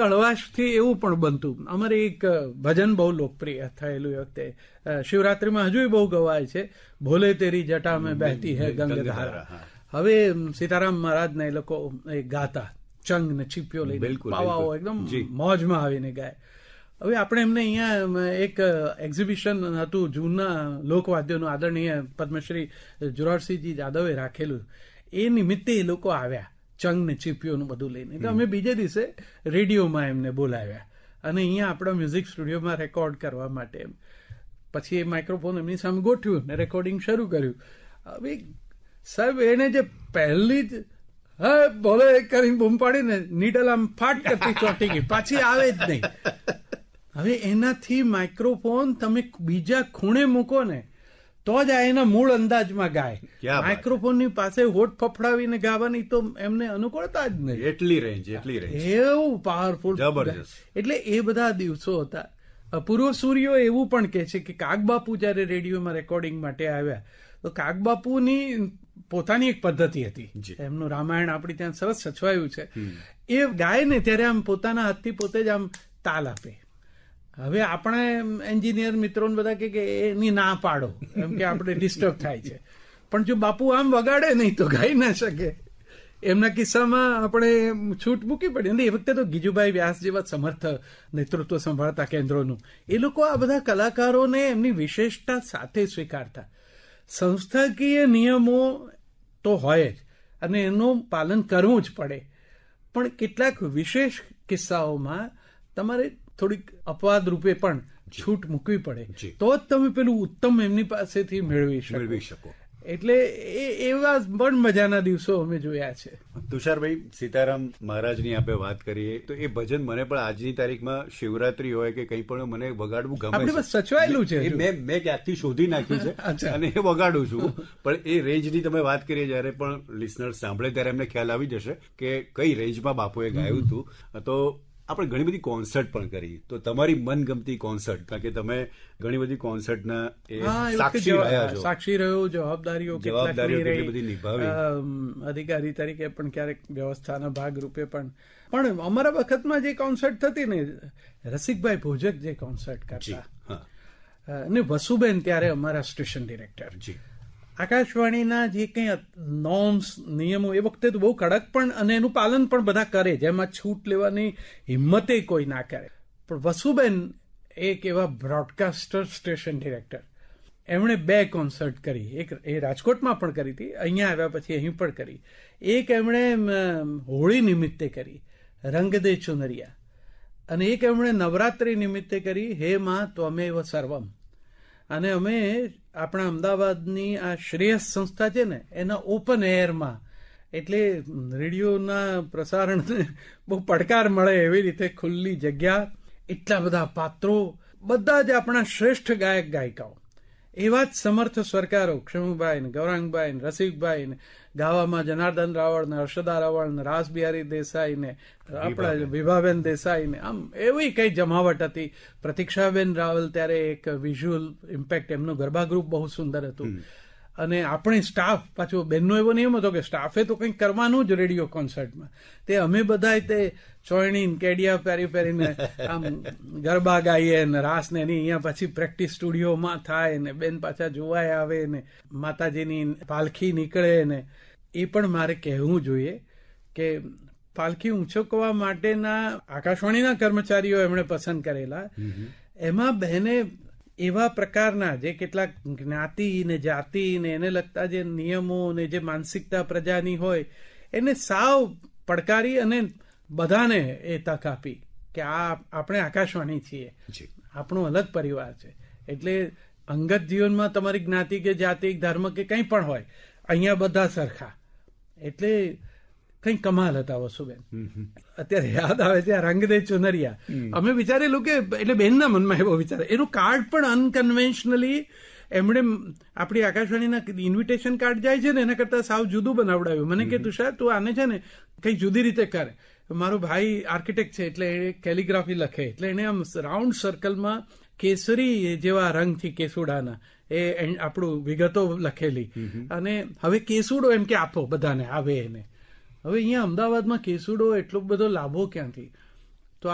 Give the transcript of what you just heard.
હળવાશથી એવું પણ બનતું. અમારે એક ભજન બહુ લોકપ્રિય થયેલું એ વખતે, શિવરાત્રીમાં હજુ બહુ ગવાય છે, ભોલે તેરી જટા મેં બહેતી હૈ ગંગાધારા. હવે સીતારામ મહારાજને એ લોકો ગાતા, ચંગ ને ચીપિયો લઈને, પાવાઓ એકદમ મોજમાં આવીને ગાય. હવે આપણે એમને અહીંયા એક એક્ઝિબિશન હતું જૂના લોકવાદ્યોનું, આદરણીય પદ્મશ્રી જોરાવરસિંહજી જાદવે રાખેલું. એ નિમિત્તે એ લોકો આવ્યા ચંગ ને ચીપિયોનું બધું લઈને. તો અમે બીજે દિવસે રેડિયોમાં એમને બોલાવ્યા અને અહીંયા આપણા મ્યુઝિક સ્ટુડિયોમાં રેકોર્ડ કરવા માટે. પછી એ માઇક્રોફોન એમની સામે ગોઠવ્યું ને રેકોર્ડિંગ શરૂ કર્યું. હવે સાહેબ એને જે પહેલી જ હા બોલે કરીને બૂમ પાડીને નીડલ આમ ફાટ કરતી ચોંટી ગઈ, પાછી આવે જ નહીં. હવે એનાથી માઇક્રોફોન તમે બીજા ખૂણે મૂકો ને તો જ આ એના મૂળ અંદાજમાં ગાય. માઇક્રોફોનની પાસે હોઠ ફફડાવીને ગાવાની તો એમને અનુકૂળતા જ નહીં. એટલી રેન્જ એવું પાવરફુલ, જબરજસ્ત. એટલે એ બધા દિવસો હતા. પૂર્વ સૂર્યો એવું પણ કહે છે કે કાગબાપુ જયારે રેડિયોમાં રેકોર્ડિંગ માટે આવ્યા તો કાગબાપુની પોતાની એક પદ્ધતિ હતી. એમનું રામાયણ આપણી ત્યાં સરસ સચવાયું છે. એ ગાય ને ત્યારે આમ પોતાના હાથથી પોતે જ આમ તાલ આપે. હવે આપણે એન્જિનિયર મિત્રોને બધા કે એની ના પાડો, એમ કે આપણે ડિસ્ટર્બ થાય છે. પણ જો બાપુ આમ વગાડે નહીં તો ગાઈ ના શકે. એમના કિસ્સામાં આપણે છૂટ મૂકી પડી. અને એ વખતે તો ગીજુભાઈ વ્યાસ જેવા સમર્થ નેતૃત્વ સંભાળતા કેન્દ્રોનું, એ લોકો આ બધા કલાકારોને એમની વિશેષતા સાથે સ્વીકારતા. સંસ્થાકીય નિયમો તો હોય જ અને એનું પાલન કરવું જ પડે, પણ કેટલાક વિશેષ કિસ્સાઓમાં તમારે થોડીક અપવાદ રૂપે પણ છૂટ મૂકવી પડે, તો જ તમે પેલું ઉત્તમ એમની પાસેથી મેળવી શકો. એટલે એવા પણ મજાના દિવસો અમે જોયા છે. તુષારભાઈ, સીતારામ મહારાજની આપણે વાત કરીએ તો એ ભજન મને પણ આજની તારીખમાં શિવરાત્રી હોય કે કંઈ પણ મને વગાડવું ગમે છે. સચવાયેલું છે, મેં ક્યાંકથી શોધી નાખ્યું છે અને એ વગાડું છું. પણ એ રેન્જની તમે વાત કરીએ જયારે પણ લિસનર સાંભળે ત્યારે એમને ખ્યાલ આવી જશે કે કઈ રેન્જમાં બાપુએ ગાયું હતું. તો આપણે ઘણી બધી કોન્સર્ટ પણ કરી, તો તમારી મનગમતી કોન્સર્ટ, કારણ કે તમે ઘણી બધી કોન્સર્ટના સાક્ષી રહ્યા છો. સાક્ષી રહ્યો, જવાબદારીઓ કેટલી બધી નિભાવી, અધિકારી તરીકે પણ ક્યારેક વ્યવસ્થાના ભાગરૂપે પણ અમારા વખતમાં જે કોન્સર્ટ થતી ને, રસિકભાઈ ભોજક જે કોન્સર્ટ કરતા અને વસુબેન ત્યારે અમારા સ્ટેશન ડિરેક્ટર, આકાશવાણીના જે કંઈ નોર્મ્સ નિયમો એ વખતે તો બહુ કડક પણ, અને એનું પાલન પણ બધા કરે, જેમાં છૂટ લેવાની હિંમતે કોઈ ના કરે. પણ વસુબેન એક એવા બ્રોડકાસ્ટર સ્ટેશન ડિરેક્ટર, એમણે 2 કોન્સર્ટ કરી. એક એ રાજકોટમાં પણ કરી હતી, અહીંયા આવ્યા પછી અહીં પણ કરી. એક એમણે હોળી નિમિત્તે કરી, રંગ દે ચુનરિયા, અને એક એમણે નવરાત્રી નિમિત્તે કરી, હે માં ત્વમેવ સર્વમ. અને અમે આપણા અમદાવાદની આ શ્રેયસ સંસ્થા છે ને એના ઓપન એરમાં, એટલે રેડિયોના પ્રસારણને બહુ પડકાર મળે એવી રીતે ખુલ્લી જગ્યા, એટલા બધા પાત્રો, બધા જ આપણા શ્રેષ્ઠ ગાયક ગાયિકાઓ, એવા જ સમર્થ સ્વરકારો, ક્ષમુભાઈ ને ગૌરાંગભાઈ ને રસિકભાઈ ને, ગાવામાં જનાર્દન રાવળ ને હર્ષદા રાવળ ને રાસબિહારી દેસાઈ ને આપણા વિભાબેન દેસાઈ ને, આમ એવી કઈ જમાવટ હતી. પ્રતીક્ષાબેન રાવલ ત્યારે એક વિઝ્યુઅલ ઇમ્પેક્ટ, એમનું ગરબા ગ્રુપ બહુ સુંદર હતું. અને આપણે સ્ટાફ, પાછો બેનનો એવો નિયમ હતો કે સ્ટાફે તો કંઈક કરવાનું જ રેડિયો કોન્સર્ટમાં. તે અમે બધા તે ચોયણી કેડિયા પહેરી પહેરીને આમ ગરબા ગાઈએ ને રાસ ને એની અહીંયા પછી પ્રેક્ટિસ સ્ટુડિયોમાં થાય ને બેન પાછા જોવાય આવે ને માતાજીની પાલખી નીકળે ને. એ પણ મારે કહેવું જોઈએ કે પાલખી ઉંચકવા માટેના આકાશવાણીના કર્મચારીઓ એમણે પસંદ કરેલા, એમાં બહેને એવા પ્રકારના જે કેટલાક જ્ઞાતિ ને જાતિ ને એને લગતા જે નિયમો ને જે માનસિકતા પ્રજાની હોય એને સાવ પડકારી અને બધાને એ તક આપી કે આ આપણે આકાશવાણી છીએ, આપણો અલગ પરિવાર છે. એટલે અંગત જીવનમાં તમારી જ્ઞાતિ કે જાતિ ધર્મ કે કંઈ પણ હોય, અહીંયા બધા સરખા. એટલે કઈ કમાલ હતા વસુબેન. અત્યારે યાદ આવે છે રંગ દે ચુનરિયા, અમે વિચારેલું કે, એટલે બેનના મનમાં એવો વિચાર, એનું કાર્ડ પણ અનકન્વેન્શનલી એમણે આપણી આકાશવાણીના ઇન્વિટેશન કાર્ડ જાય છે ને એના કરતા સાવ જુદું બનાવડાવ્યું. મને કે તુષાર તું આને છે ને કઈ જુદી રીતે કરે. મારો ભાઈ આર્કિટેક્ટ છે એટલે એ કેલિગ્રાફી લખે, એટલે એને આમ રાઉન્ડ સર્કલમાં કેસરી જેવા રંગથી કેસુડાના એ આપણું વિગતો લખેલી, અને હવે કેસુડો એમ કે આપો બધાને આવે એને. હવે અહીંયા અમદાવાદમાં કેસુડો એટલો બધો લાભો ક્યાંથી,